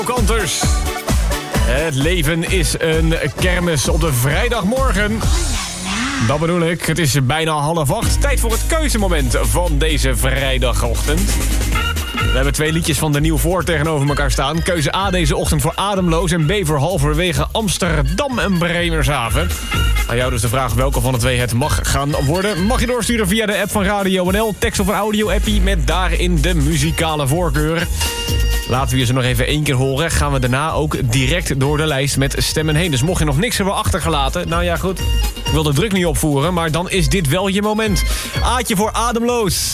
Kanters. Het leven is een kermis op de vrijdagmorgen. Dat bedoel ik. Het is bijna 7:30. Tijd voor het keuzemoment van deze vrijdagochtend. We hebben 2 liedjes van de Nieuw Voor tegenover elkaar staan. Keuze A deze ochtend voor Ademloos en B voor halverwege Amsterdam en Bremerhaven. Aan jou dus de vraag welke van de 2 het mag gaan worden. Mag je doorsturen via de app van Radio NL. Tekst of een audio-appie met daarin de muzikale voorkeur. Laten we je ze nog even 1 keer horen. Gaan we daarna ook direct door de lijst met stemmen heen. Dus mocht je nog niks hebben achtergelaten... Nou ja, goed. Ik wil de druk niet opvoeren, maar dan is dit wel je moment. Aatje voor Ademloos.